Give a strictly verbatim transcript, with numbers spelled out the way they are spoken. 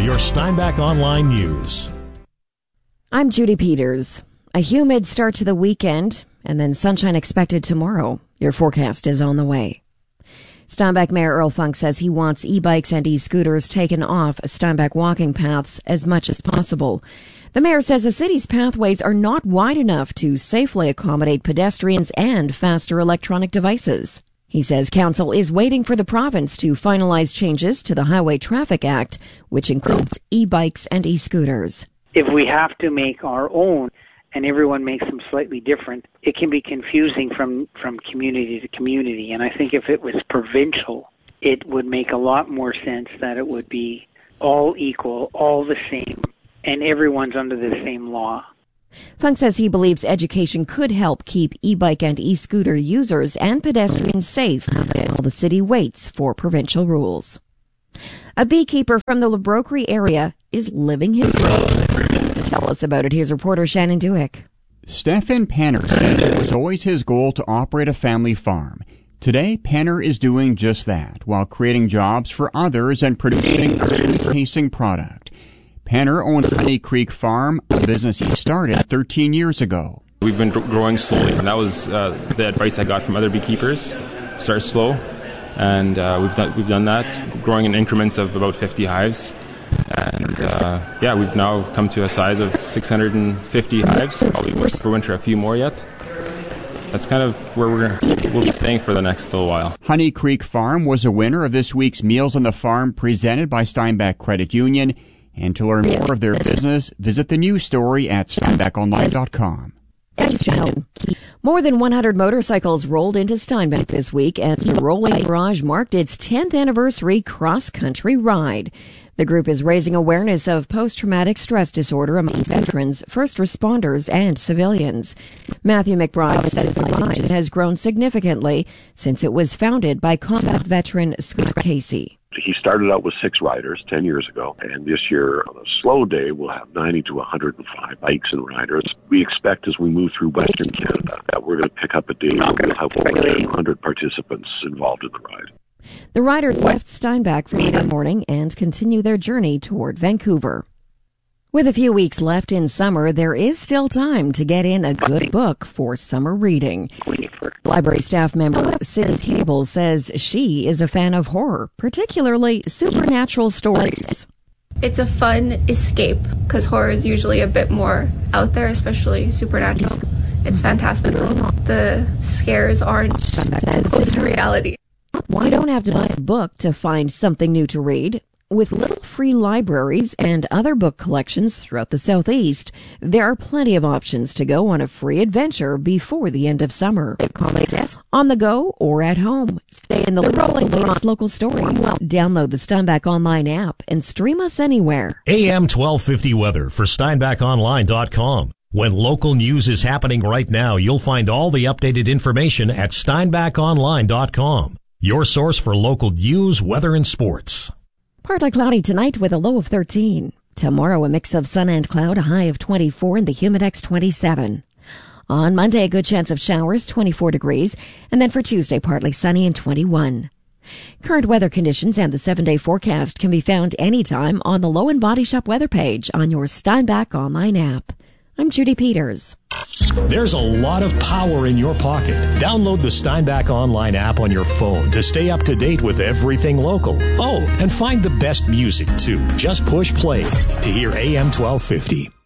your Steinbach Online News. I'm Judy Peters. A humid start to the weekend, and then sunshine expected tomorrow. Your forecast is on the way. Steinbach Mayor Earl Funk says he wants e-bikes and e-scooters taken off Steinbach walking paths as much as possible. The mayor says the city's pathways are not wide enough to safely accommodate pedestrians and faster electronic devices. He says council is waiting for the province to finalize changes to the Highway Traffic Act, which includes e-bikes and e-scooters. If we have to make our own and everyone makes them slightly different, it can be confusing from, from community to community. And I think if it was provincial, it would make a lot more sense that it would be all equal, all the same, and everyone's under the same law. Funk says he believes education could help keep e-bike and e-scooter users and pedestrians safe while the city waits for provincial rules. A beekeeper from the Labroquerie area is living his dream. To tell us about it, here's reporter Shannon Dewick. Stefan Panner says it was always his goal to operate a family farm. Today, Panner is doing just that, while creating jobs for others and producing a food-tasting product. Panner owns Honey Creek Farm, a business he started thirteen years ago. We've been growing slowly, and that was uh, the advice I got from other beekeepers. Start slow, and uh, we've done we've done that, growing in increments of about fifty hives. And uh, yeah, we've now come to a size of six hundred fifty hives. Probably for winter, a few more yet. That's kind of where we're we'll be staying for the next little while. Honey Creek Farm was a winner of this week's Meals on the Farm presented by Steinbach Credit Union. And to learn more of their business, visit the news story at steinbach online dot com. More than one hundred motorcycles rolled into Steinbach this week as the Rolling Garage marked its tenth anniversary cross-country ride. The group is raising awareness of post-traumatic stress disorder among veterans, first responders, and civilians. Matthew McBride says the ride has grown significantly since it was founded by combat veteran Scott Casey. He started out with six riders ten years ago, and this year, on a slow day, we'll have ninety to one hundred five bikes and riders. We expect as we move through Western Canada that we're going to pick up a day where we'll have over one hundred participants involved in the ride. The riders left Steinbach Friday morning and continue their journey toward Vancouver. With a few weeks left in summer, there is still time to get in a good book for summer reading. Library staff member Sid Cable says she is a fan of horror, particularly supernatural stories. It's a fun escape because horror is usually a bit more out there, especially supernatural. It's fantastic. The scares aren't close to reality. You don't have to buy a book to find something new to read. With little free libraries and other book collections throughout the Southeast, there are plenty of options to go on a free adventure before the end of summer. On the go or at home. Stay in the latest local stories. Download the Steinbach Online app and stream us anywhere. A M twelve fifty weather for steinbach online dot com. When local news is happening right now, you'll find all the updated information at steinbach online dot com. Your source for local news, weather, and sports. Partly cloudy tonight with a low of thirteen. Tomorrow, a mix of sun and cloud, a high of twenty-four, and the Humidex twenty-seven. On Monday, a good chance of showers, twenty-four degrees, and then for Tuesday, partly sunny and twenty-one. Current weather conditions and the seven-day forecast can be found anytime on the Low and Body Shop weather page on your Steinbach Online app. I'm Judy Peters. There's a lot of power in your pocket. Download the Steinbach Online app on your phone to stay up to date with everything local. Oh, and find the best music, too. Just push play to hear A M twelve fifty.